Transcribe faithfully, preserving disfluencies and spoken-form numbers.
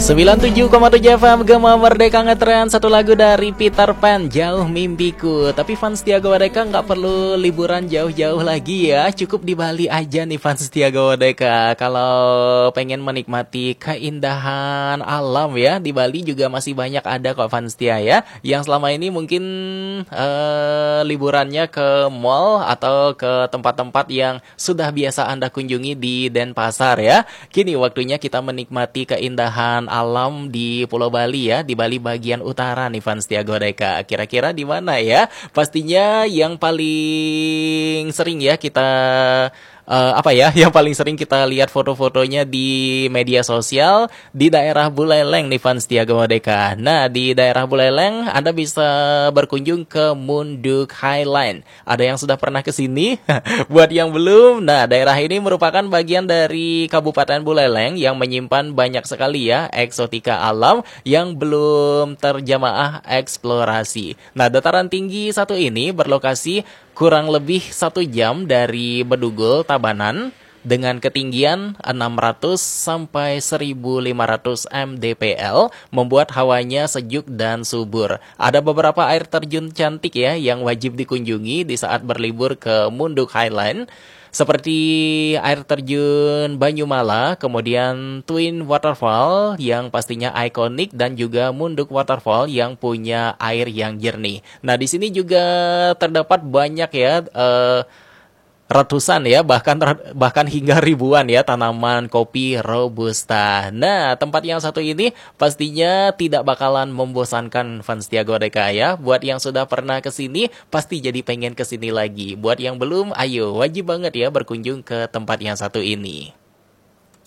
sembilan puluh tujuh koma tujuh F M Gema Merdeka ngetren satu lagu dari Peter Pan, Jauh Mimpiku. Tapi fans Setia Merdeka nggak perlu liburan jauh-jauh lagi ya, cukup di Bali aja nih fans Setia Merdeka. Kalau pengen menikmati keindahan alam ya, di Bali juga masih banyak ada kok fans Setia ya, yang selama ini mungkin uh, liburannya ke mall atau ke tempat-tempat yang sudah biasa Anda kunjungi di Denpasar ya. Kini waktunya kita menikmati keindahan alam di Pulau Bali ya, di Bali bagian utara nih fans Setia Merdeka. Kira-kira di mana ya? Pastinya yang paling sering ya kita Uh, apa ya, yang paling sering kita lihat foto-fotonya di media sosial di daerah Buleleng nih fans Setia Merdeka. Nah, di daerah Buleleng Anda bisa berkunjung ke Munduk Highland. Ada yang sudah pernah ke sini? Buat yang belum, nah daerah ini merupakan bagian dari Kabupaten Buleleng yang menyimpan banyak sekali ya eksotika alam yang belum terjamaah eksplorasi. Nah, dataran tinggi satu ini berlokasi kurang lebih satu jam dari Bedugul, Tabanan, dengan ketinggian enam ratus sampai seribu lima ratus mdpl, membuat hawanya sejuk dan subur. Ada beberapa air terjun cantik ya yang wajib dikunjungi di saat berlibur ke Munduk Highland, seperti air terjun Banyumala, kemudian Twin Waterfall yang pastinya ikonik, dan juga Munduk Waterfall yang punya air yang jernih. Nah, di sini juga terdapat banyak ya uh, ratusan ya, bahkan bahkan hingga ribuan ya tanaman kopi robusta. Nah, tempat yang satu ini pastinya tidak bakalan membosankan fans Setia Merdeka ya. Buat yang sudah pernah ke sini pasti jadi pengen ke sini lagi. Buat yang belum, ayo wajib banget ya berkunjung ke tempat yang satu ini.